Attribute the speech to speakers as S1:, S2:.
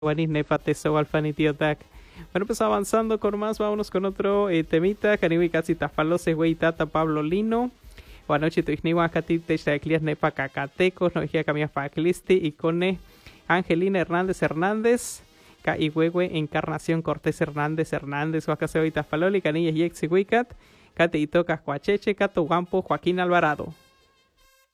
S1: Guanis Nefate Alfanitiotac. Bueno, pues avanzando con más, vámonos con otro temita. Caniwi casi tafalose, güey, tata Pablo Lino. Buenas noches, Tuixniwa, Katit, Techaclias, Nepa Cacatecos, Nogia Camia Faclisti, y con Angelina Hernández, y Huehue, Encarnación Cortés Hernández, Huacaseo y Tafaloli, Canillas y Exihuicat, Cate y Tocas Cuacheche, Cato Guampo, Joaquín Alvarado.